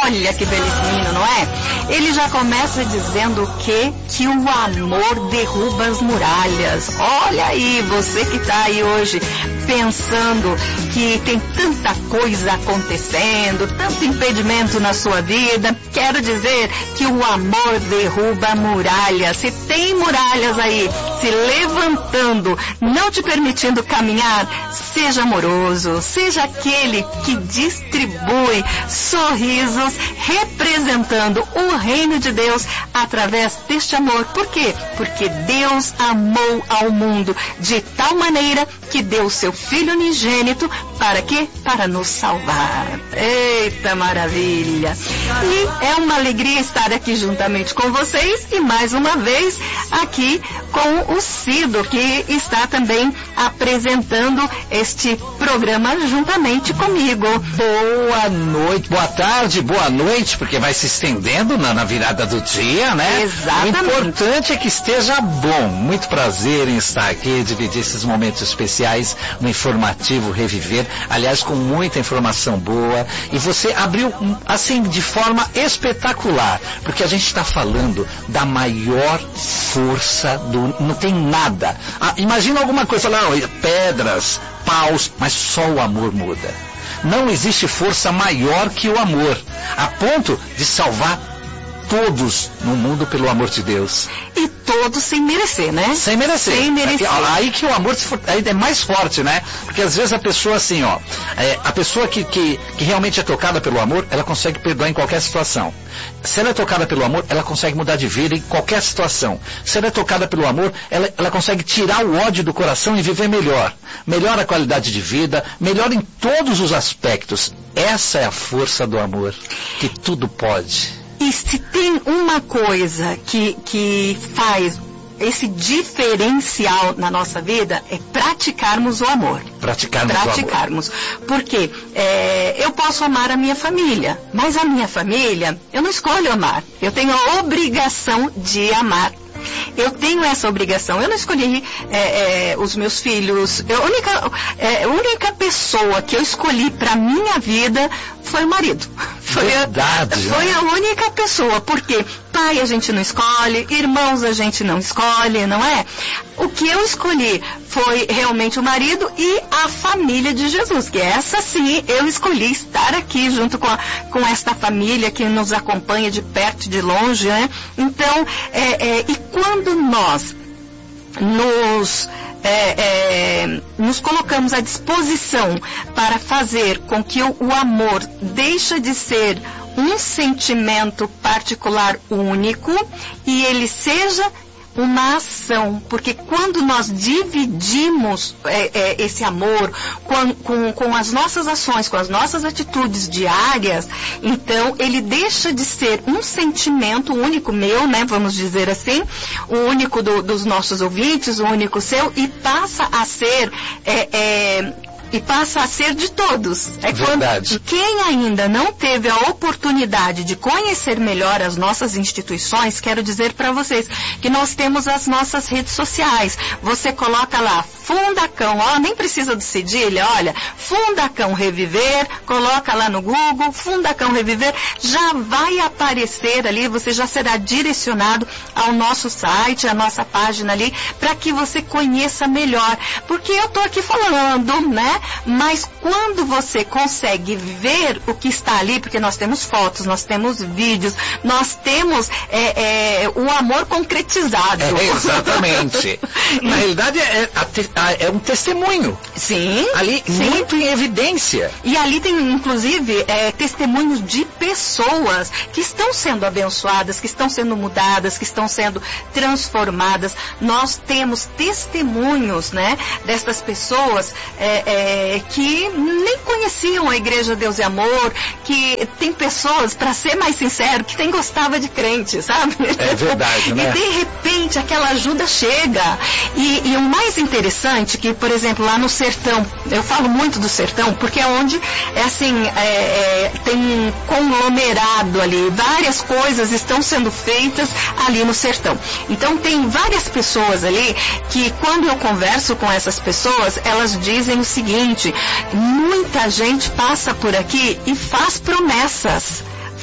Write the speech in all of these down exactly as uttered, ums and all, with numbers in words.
Olha que belíssimo, não é? Ele já começa dizendo o quê? Que o amor derruba as muralhas. Olha aí, você que está aí hoje pensando que tem tanta coisa acontecendo, tanto impedimento na sua vida, quero dizer que o amor derruba muralhas. Se tem muralhas aí se levantando, não te permitindo caminhar, seja amoroso, seja aquele que distribui sorrisos representando o reino de Deus através deste amor. Por quê? Porque Deus amou ao mundo de tal maneira que deu o seu Filho unigênito, para quê? Para nos salvar. Eita maravilha! E é uma alegria estar aqui juntamente com vocês e mais uma vez aqui com o Cido, que está também apresentando este programa juntamente comigo. Boa noite, boa tarde, boa noite, porque vai se estendendo na, na virada do dia, né? Exatamente. O importante é que esteja bom. Muito prazer em estar aqui, dividir esses momentos especiais no Informativo Reviver, aliás, com muita informação boa, e você abriu, assim, de forma espetacular, porque a gente está falando da maior força do... não tem nada. Ah, imagina alguma coisa lá, pedras, paus, mas só o amor muda. Não existe força maior que o amor, a ponto de salvar todos no mundo pelo amor de Deus. E todos sem merecer, né? Sem merecer. Sem merecer. Aí que o amor é mais forte, né? Porque às vezes a pessoa assim, ó, é, a pessoa que, que, que realmente é tocada pelo amor, ela consegue perdoar em qualquer situação. Se ela é tocada pelo amor, ela consegue mudar de vida em qualquer situação. Se ela é tocada pelo amor, ela, ela consegue tirar o ódio do coração e viver melhor. Melhora a qualidade de vida, melhora em todos os aspectos. Essa é a força do amor, que tudo pode. E se tem uma coisa que, que faz esse diferencial na nossa vida, é praticarmos o amor. Praticarmos, praticarmos. o amor. Porque é, eu posso amar a minha família, mas a minha família, eu não escolho amar. Eu tenho a obrigação de amar. Eu tenho essa obrigação. Eu não escolhi é, é, os meus filhos. Eu, a, única, é, a única pessoa que eu escolhi para minha vida foi o marido. Foi, Verdade, a, foi né? a única pessoa. Porque pai a gente não escolhe, irmãos a gente não escolhe, não é? O que eu escolhi foi realmente o marido e a família de Jesus, que essa sim eu escolhi estar aqui junto com, a, com esta família que nos acompanha de perto e de longe, né? Então, é, é, e quando nós nos, é, é, nos colocamos à disposição para fazer com que o, o amor deixe de ser um sentimento particular único e ele seja uma ação, porque quando nós dividimos é, é, esse amor com, com, com as nossas ações, com as nossas atitudes diárias, então ele deixa de ser um sentimento único meu, né, vamos dizer assim, o único do, dos nossos ouvintes, o único seu, e passa a ser é, é, e passa a ser de todos. É Verdade. Quando quem ainda não teve a oportunidade de conhecer melhor as nossas instituições, quero dizer para vocês que nós temos as nossas redes sociais. Você coloca lá Fundacão, ó, nem precisa do cedilha, olha, Fundacão Reviver, coloca lá no Google, Fundacão Reviver, já vai aparecer ali, você já será direcionado ao nosso site, à nossa página ali, para que você conheça melhor. Porque eu estou aqui falando, né? Mas quando você consegue ver o que está ali, porque nós temos fotos, nós temos vídeos, nós temos é, é, o amor concretizado. É, exatamente. Na realidade é, é um testemunho. Sim. Ali, sim. muito em evidência. E ali tem, inclusive, é, testemunhos de pessoas que estão sendo abençoadas, que estão sendo mudadas, que estão sendo transformadas. Nós temos testemunhos, né, destas pessoas é, é, que nem conheciam a Igreja Deus e Amor, que tem pessoas, para ser mais sincero, que nem gostava de crente, sabe? É verdade, né? E de repente aquela ajuda chega. E, e o mais interessante que, por exemplo, lá no sertão, eu falo muito do sertão, porque é onde, é assim, é, é, tem um conglomerado ali, várias coisas estão sendo feitas ali no sertão. Então tem várias pessoas ali que, quando eu converso com essas pessoas, elas dizem o seguinte: muita gente passa por aqui e faz promessas.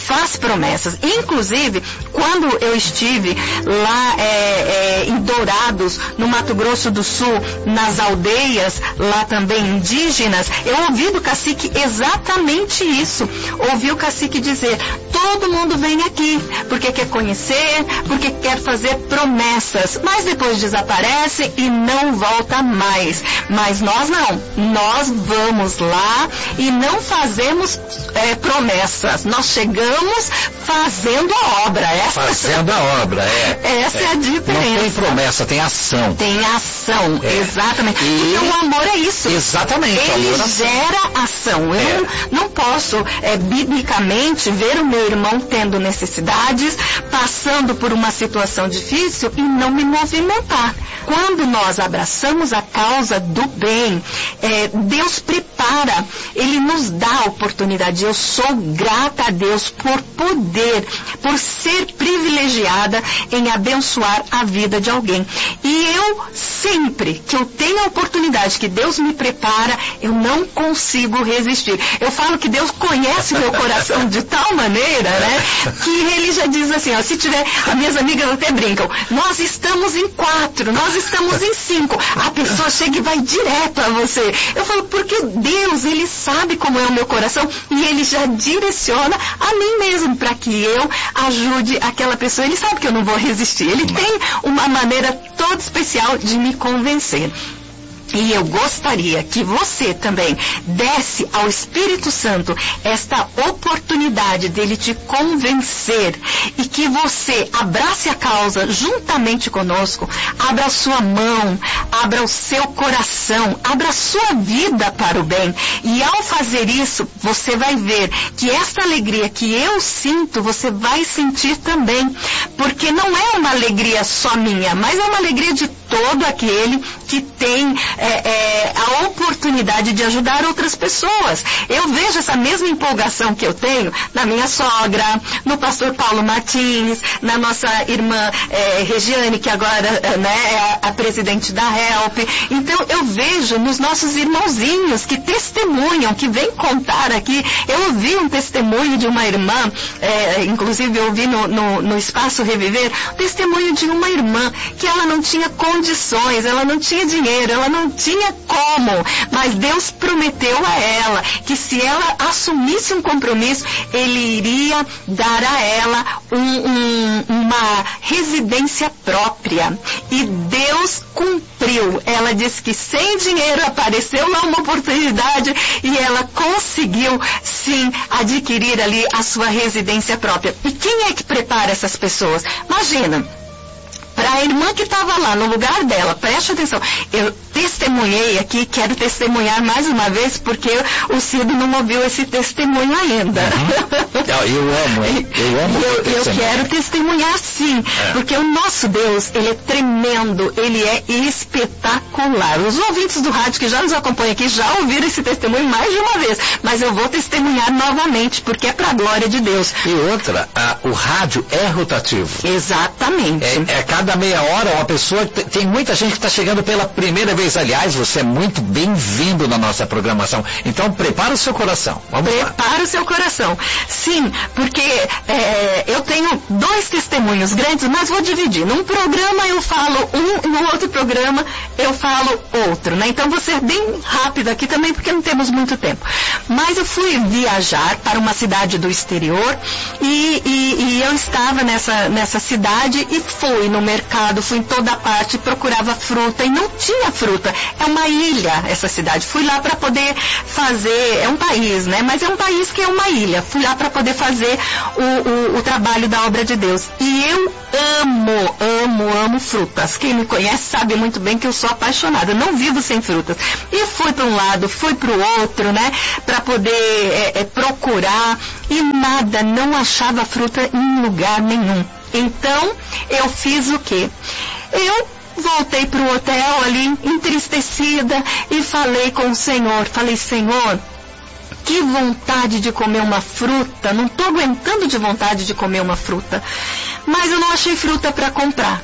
faz promessas. Inclusive, quando eu estive lá é, é, em Dourados, no Mato Grosso do Sul, nas aldeias lá também indígenas, eu ouvi do cacique exatamente isso. Ouvi o cacique dizer: todo mundo vem aqui porque quer conhecer, porque quer fazer promessas, mas depois desaparece e não volta mais. Mas nós não, nós vamos lá e não fazemos é, promessas, nós chegamos fazendo a obra. Essa, fazendo a obra, é. Essa é, é a diferença. Não tem promessa, tem ação. Tem ação, é. Exatamente. E... Porque o amor é isso. Exatamente. Ele amor gera ação. Eu é. não, não posso, é, biblicamente, ver o meu irmão tendo necessidades, passando por uma situação difícil e não me movimentar. Quando nós abraçamos a causa do bem, é, Deus prepara, Ele nos dá a oportunidade. Eu sou grata a Deus por poder, por ser privilegiada em abençoar a vida de alguém. E eu, sempre que eu tenho a oportunidade, que Deus me prepara, eu não consigo resistir. Eu falo que Deus conhece o meu coração de tal maneira, né, que Ele já diz assim, ó, se tiver, as minhas amigas até brincam, nós estamos em quatro, nós estamos em cinco, a pessoa chega e vai direto a você. Eu falo, porque Deus, Ele sabe como é o meu coração e Ele já direciona a mim mesmo para que eu ajude aquela pessoa. Ele sabe que eu não vou resistir. Ele tem uma maneira toda especial de me convencer. E eu gostaria que você também desse ao Espírito Santo esta oportunidade dele te convencer e que você abrace a causa juntamente conosco, abra a sua mão, abra o seu coração, abra a sua vida para o bem. E ao fazer isso, você vai ver que esta alegria que eu sinto, você vai sentir também. Porque não é uma alegria só minha, mas é uma alegria de todo aquele que tem é, é, a oportunidade de ajudar outras pessoas. Eu vejo essa mesma empolgação que eu tenho na minha sogra, no pastor Paulo Martins, na nossa irmã é, Regiane, que agora né, é a, a presidente da Help. Então eu vejo nos nossos irmãozinhos que testemunham, que vêm contar aqui. Eu ouvi um testemunho de uma irmã, é, inclusive eu ouvi no, no, no Espaço Reviver, o testemunho de uma irmã que ela não tinha condições, ela não tinha dinheiro, ela não tinha como, mas Deus prometeu a ela que se ela assumisse um compromisso, Ele iria dar a ela um, um, uma residência própria. E Deus cumpriu. Ela disse que sem dinheiro apareceu lá uma oportunidade e ela conseguiu sim adquirir ali a sua residência própria. E quem é que prepara essas pessoas? Imagina, para a irmã que estava lá no lugar dela, preste atenção, eu testemunhei aqui, quero testemunhar mais uma vez, porque o Cido não ouviu esse testemunho ainda. Uhum. Eu amo, hein? eu amo. Eu, eu quero testemunhar sim, é. Porque o nosso Deus, Ele é tremendo, Ele é espetacular. Os ouvintes do rádio que já nos acompanham aqui já ouviram esse testemunho mais de uma vez, mas eu vou testemunhar novamente, porque é para a glória de Deus. E outra, a, o rádio é rotativo. Exatamente. É, é cada meia hora uma pessoa, tem muita gente que está chegando pela primeira vez. Aliás, você é muito bem-vindo na nossa programação. Então, prepara o seu coração. Vamos lá. Prepara o seu coração. Sim, porque é, eu tenho dois testemunhos grandes, mas vou dividir. Num programa eu falo um, no outro programa eu falo outro, né? Então, vou ser bem rápida aqui também, porque não temos muito tempo. Mas eu fui viajar para uma cidade do exterior e, e, e eu estava nessa, nessa cidade e fui no mercado, fui em toda parte, procurava fruta e não tinha fruta. É uma ilha essa cidade. Fui lá para poder fazer, é um país, né? Mas é um país que é uma ilha. Fui lá para poder fazer o, o, o trabalho da obra de Deus. E eu amo, amo, amo frutas. Quem me conhece sabe muito bem que eu sou apaixonada. Eu não vivo sem frutas. E fui para um lado, fui para o outro, né? Para poder é, é, procurar. E nada, não achava fruta em lugar nenhum. Então, eu fiz o quê? Eu voltei para o hotel ali, entristecida, e falei com o Senhor. Falei, Senhor, que vontade de comer uma fruta. Não estou aguentando de vontade de comer uma fruta. Mas eu não achei fruta para comprar.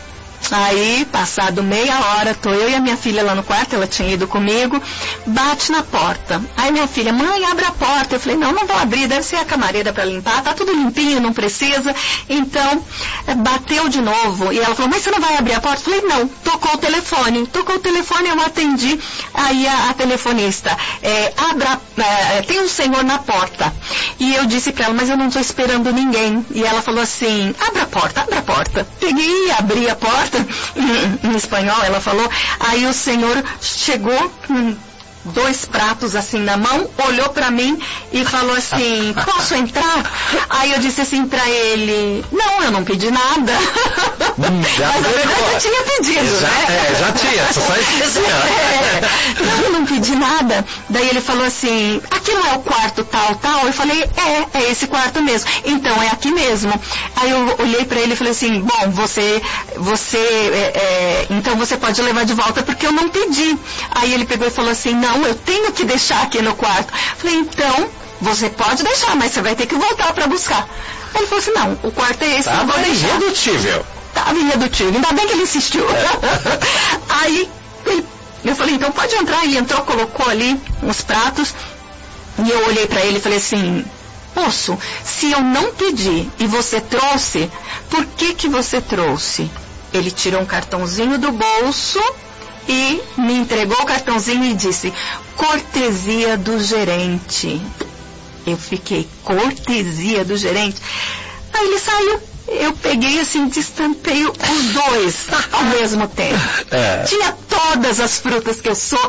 Aí, passado meia hora, tô eu e a minha filha lá no quarto, ela tinha ido comigo, bate na porta. Aí minha filha, mãe, abre a porta. Eu falei, não, não vou abrir, deve ser a camareira para limpar, tá tudo limpinho, não precisa. Então, bateu de novo. E ela falou, mas você não vai abrir a porta? Eu falei, não, tocou o telefone. Tocou o telefone, eu atendi. Aí a, a telefonista, é, abra, é, tem um senhor na porta. E eu disse para ela, mas eu não estou esperando ninguém. E ela falou assim, abra a porta, abra a porta. Peguei e abri a porta. Em, em espanhol ela falou, aí o senhor chegou com dois pratos assim na mão, olhou pra mim e falou assim, posso entrar? Aí eu disse assim pra ele, não, eu não pedi nada. Hum, Mas na verdade eu tinha pedido, já, né? É, já tinha, só esqueceu. É, não, eu não pedi nada. Daí ele falou assim, aqui não é o quarto tal, tal? Eu falei, é, é esse quarto mesmo. Então, é aqui mesmo. Aí eu olhei pra ele e falei assim, bom, você, você, é, é, então você pode levar de volta porque eu não pedi. Aí ele pegou e falou assim, não, eu tenho que deixar aqui no quarto. Falei, então, você pode deixar, mas você vai ter que voltar para buscar. Aí ele falou assim, não, o quarto é esse, tá, eu vou deixar. Irredutível. Tava irredutível, ainda bem que ele insistiu. É. Aí, ele, eu falei, então pode entrar. Ele entrou, colocou ali uns pratos, e eu olhei para ele e falei assim, moço, se eu não pedi e você trouxe, por que que você trouxe? Ele tirou um cartãozinho do bolso e me entregou o cartãozinho e disse, cortesia do gerente. Eu fiquei, cortesia do gerente? Aí ele saiu. Eu peguei assim, destampei os dois ao mesmo tempo. É. Tinha todas as frutas que eu sou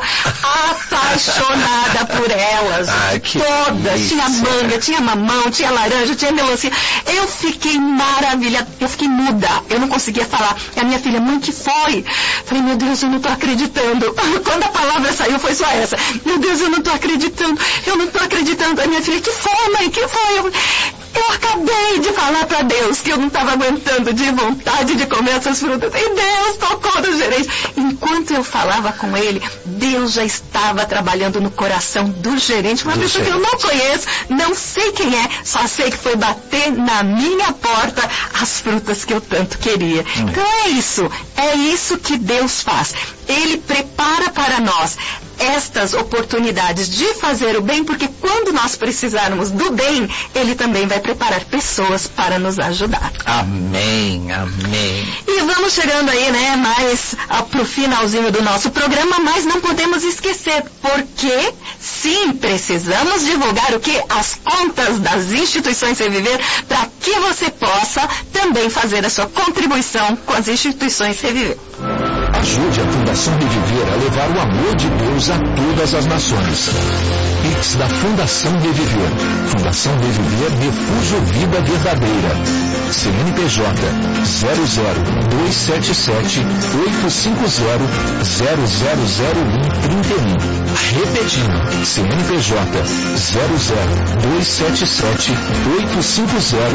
apaixonada por elas. Ai, que todas. delícia. Tinha manga, tinha mamão, tinha laranja, tinha melancia. Eu fiquei maravilhada. Eu fiquei muda. Eu não conseguia falar. E a minha filha, mãe, que foi? Falei, meu Deus, eu não tô acreditando. Quando a palavra saiu, foi só essa. Meu Deus, eu não tô acreditando. Eu não tô acreditando. A minha filha, que foi, mãe? Que foi? Eu, eu acabei de falar para Deus que eu não estava aguentando de vontade de comer essas frutas. E Deus tocou no gerente. Enquanto eu falava com ele, Deus já estava trabalhando no coração do gerente. Uma do pessoa gerente. Que eu não conheço, não sei quem é, só sei que foi bater na minha porta as frutas que eu tanto queria. Hum. Então é isso, é isso que Deus faz. Ele prepara para nós estas oportunidades de fazer o bem, porque quando nós precisarmos do bem, Ele também vai preparar pessoas para nos ajudar. Amém, amém. E vamos chegando aí, né, mais ah, pro finalzinho do nosso programa, mas não podemos esquecer, porque sim, precisamos divulgar o que? As contas das instituições Reviver, para que você possa também fazer a sua contribuição com as instituições Reviver. Ajude a Fundação Reviver a levar o amor de Deus a todas as nações. Pix da Fundação Reviver. Fundação Reviver Refúgio Vida Verdadeira. C N P J zero zero dois sete sete oito cinco zero zero zero zero um três um. Repetindo, C N P J zero zero dois sete sete oito cinco zero